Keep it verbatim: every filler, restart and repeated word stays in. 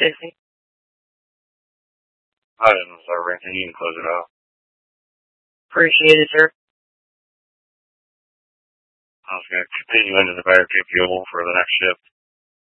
Stacy. Hi, this is our ranking. You can close it out. Appreciate it, sir. I was going to continue into the barricade fuel for the next shift.